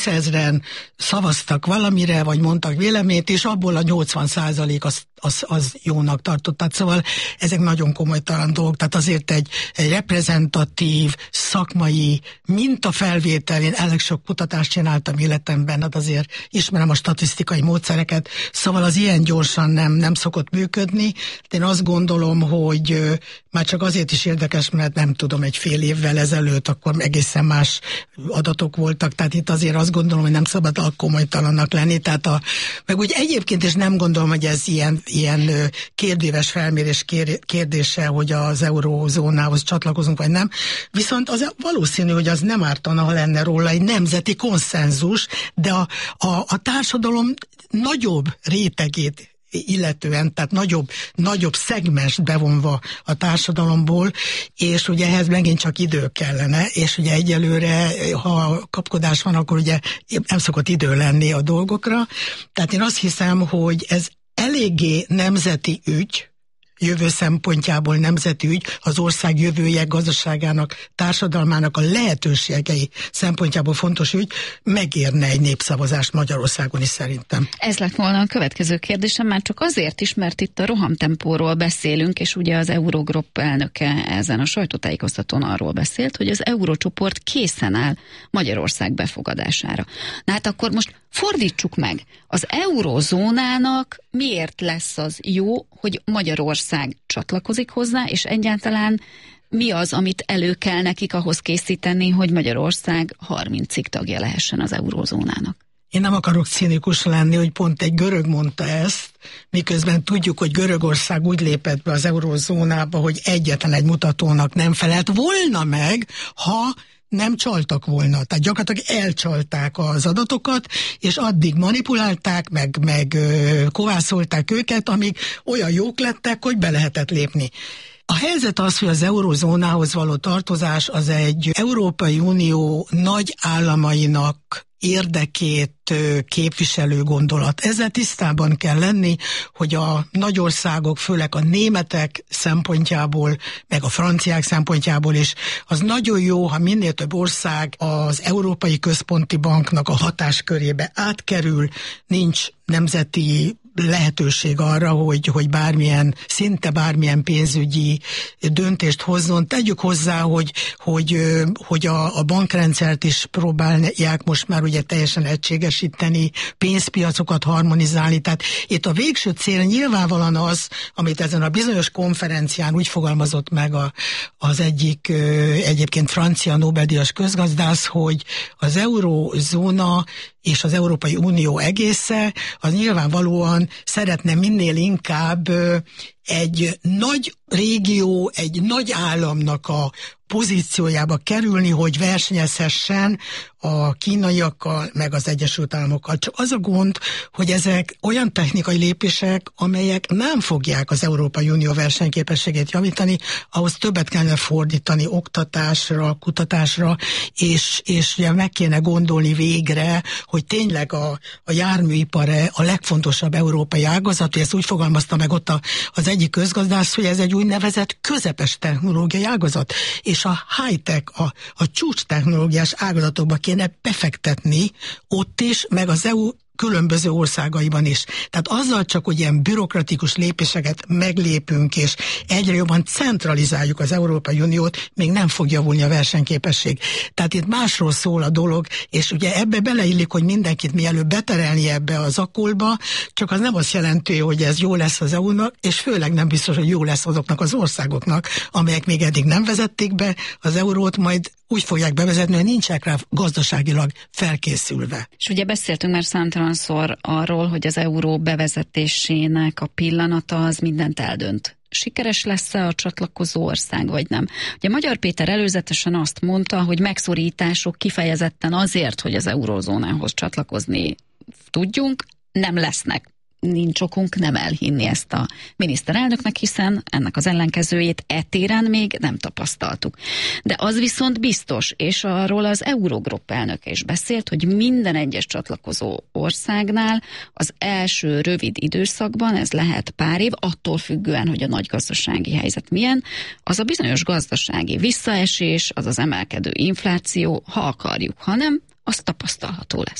ezren szavaztak valamire, vagy mondtak véleményt, és abból a 80% az jónak tartották. Szóval ezek nagyon komolytalan dolgok, tehát azért egy reprezentatív, szakmai mintafelvétel, én elég sok kutatást csináltam életemben, hát azért ismerem a statisztikai módszereket, szóval az ilyen gyorsan nem szokott működni. Én azt gondolom, hogy már csak azért is érdekes, mert nem tudom, egy fél évvel ezelőtt akkor egészen más adatok voltak, tehát itt azért azt gondolom, hogy nem szabad komolytalannak lenni, tehát meg úgy egyébként is nem gondolom, hogy ez ilyen kérdéves felmérés kérdése, hogy az eurózónához csatlakozunk, vagy nem. Viszont az valószínű, hogy az nem ártana, ha lenne róla egy nemzeti konszenzus, de a társadalom nagyobb rétegét illetően, tehát nagyobb szegmens bevonva a társadalomból, és ugye ehhez megint csak idő kellene, és ugye egyelőre, ha kapkodás van, akkor ugye nem szokott idő lenni a dolgokra. Tehát én azt hiszem, hogy ez eléggé nemzeti ügy, jövő szempontjából nemzeti ügy, az ország jövője, gazdaságának, társadalmának a lehetőségei szempontjából fontos ügy, megérne egy népszavazást Magyarországon is szerintem. Ez lett volna a következő kérdésem, már csak azért is, mert itt a rohamtempóról beszélünk, és ugye az Eurogrup elnöke ezen a sajtótájékoztatón arról beszélt, hogy az eurócsoport készen áll Magyarország befogadására. Na hát akkor most fordítsuk meg, az eurózónának miért lesz az jó, hogy Magyarország csatlakozik hozzá, és egyáltalán mi az, amit elő kell nekik ahhoz készíteni, hogy Magyarország 30-ig tagja lehessen az eurózónának? Én nem akarok cinikus lenni, hogy pont egy görög mondta ezt, miközben tudjuk, hogy Görögország úgy lépett be az eurózónába, hogy egyetlen egy mutatónak nem felelt volna meg, ha nem csaltak volna. Tehát gyakorlatilag elcsalták az adatokat, és addig manipulálták, meg kovászolták őket, amíg olyan jók lettek, hogy be lehetett lépni. A helyzet az, hogy az eurózónához való tartozás az egy Európai Unió nagy államainak érdekét képviselő gondolat. Ezzel tisztában kell lenni, hogy a nagy országok, főleg a németek szempontjából, meg a franciák szempontjából is, az nagyon jó, ha minél több ország az Európai Központi Banknak a hatáskörébe átkerül, nincs nemzeti lehetőség arra, hogy szinte bármilyen pénzügyi döntést hozzon. Tegyük hozzá, hogy a bankrendszert is próbálják most már ugye teljesen egységesíteni, pénzpiacokat harmonizálni. Tehát itt a végső cél nyilvánvalóan az, amit ezen a bizonyos konferencián úgy fogalmazott meg az egyik egyébként francia Nobel-díjas közgazdász, hogy az eurózóna és az Európai Unió egésze, az nyilvánvalóan szeretne minél inkább egy nagy régió, egy nagy államnak a pozíciójába kerülni, hogy versenyezhessen a kínaiakkal, meg az Egyesült Államokkal. Csak az a gond, hogy ezek olyan technikai lépések, amelyek nem fogják az Európai Unió versenyképességét javítani, ahhoz többet kellene fordítani oktatásra, kutatásra, és ugye meg kéne gondolni végre, hogy tényleg a járműipar a legfontosabb európai ágazat, hogy ezt úgy fogalmazta meg ott az egyik közgazdász, hogy ez egy úgynevezett közepes technológiai ágazat, és a high-tech, a csúcs technológiás ágazatokba kéne befektetni ott is, meg az EU különböző országaiban is. Tehát azzal csak, hogy ilyen bürokratikus lépéseket meglépünk, és egyre jobban centralizáljuk az Európai Uniót, még nem fog javulni a versenyképesség. Tehát itt másról szól a dolog, és ugye ebbe beleillik, hogy mindenkit mielőbb beterelni ebbe az akkolba, csak az nem azt jelenti, hogy ez jó lesz az EU-nak, és főleg nem biztos, hogy jó lesz azoknak az országoknak, amelyek még eddig nem vezették be az eurót, majd úgy fogják bevezetni, hogy nincsenek rá gazdaságilag felkészülve. És ugye beszéltünk már számtalanszor arról, hogy az euró bevezetésének a pillanata az mindent eldönt. Sikeres lesz-e a csatlakozó ország, vagy nem? Ugye Magyar Péter előzetesen azt mondta, hogy megszorítások kifejezetten azért, hogy az eurózónához csatlakozni tudjunk, nem lesznek. Nincs okunk nem elhinni ezt a miniszterelnöknek, hiszen ennek az ellenkezőjét téren még nem tapasztaltuk. De az viszont biztos, és arról az Eurogrup elnöke is beszélt, hogy minden egyes csatlakozó országnál az első rövid időszakban, ez lehet pár év, attól függően, hogy a nagy gazdasági helyzet milyen, az a bizonyos gazdasági visszaesés, az az emelkedő infláció, ha akarjuk, ha nem, az tapasztalható lesz.